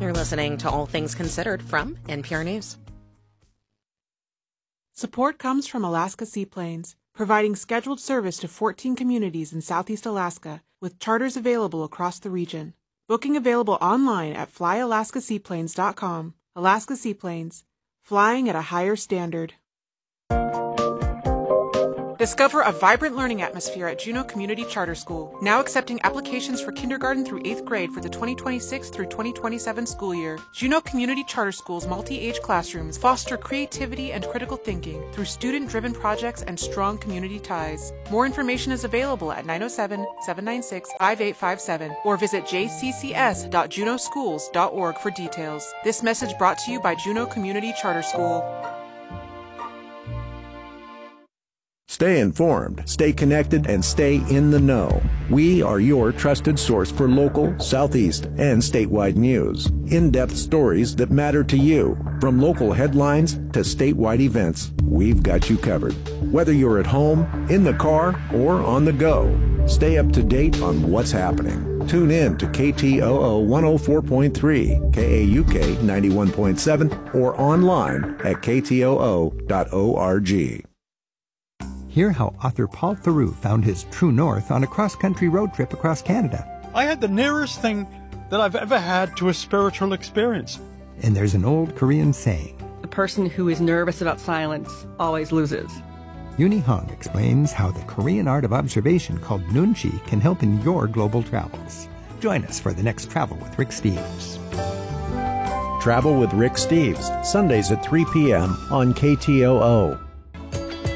You're listening to All Things Considered from NPR News. Support comes from Alaska Seaplanes, providing scheduled service to 14 communities in Southeast Alaska, with charters available across the region. Booking available online at flyalaskaseaplanes.com. Alaska Seaplanes, flying at a higher standard. Discover a vibrant learning atmosphere at Juneau Community Charter School, now accepting applications for kindergarten through 8th grade for the 2026 through 2027 school year. Juneau Community Charter School's multi-age classrooms foster creativity and critical thinking through student-driven projects and strong community ties. More information is available at 907-796-5857 or visit jccs.juneauschools.org for details. This message brought to you by Juneau Community Charter School. Stay informed, stay connected, and stay in the know. We are your trusted source for local, Southeast, and statewide news. In-depth stories that matter to you. From local headlines to statewide events, we've got you covered. Whether you're at home, in the car, or on the go, stay up to date on what's happening. Tune in to KTOO 104.3, KAUK 91.7, or online at ktoo.org. Hear how author Paul Theroux found his true north on a cross-country road trip across Canada. I had the nearest thing that I've ever had to a spiritual experience. And there's an old Korean saying, the person who is nervous about silence always loses. Uni Hong explains how the Korean art of observation called Nunchi can help in your global travels. Join us for the next Travel with Rick Steves. Travel with Rick Steves, Sundays at 3 p.m. on KTOO.